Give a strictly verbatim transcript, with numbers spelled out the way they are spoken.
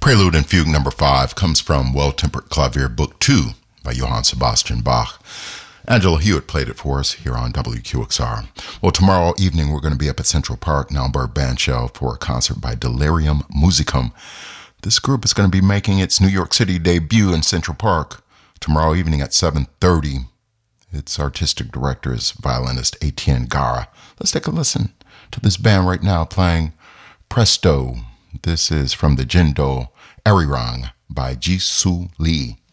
Prelude and Fugue number five comes from Well-Tempered Clavier Book two by Johann Sebastian Bach. Angela Hewitt played it for us here on W Q X R. Well, tomorrow evening we're going to be up at Central Park, Naumburg Bandshell, for a concert by Delirium Musicum. This group is going to be making its New York City debut in Central Park tomorrow evening at seven thirty. Its artistic director is violinist Etienne Gara. Let's take a listen to this band right now playing Presto. This is from the Jindo Arirang by Ji Soo Lee.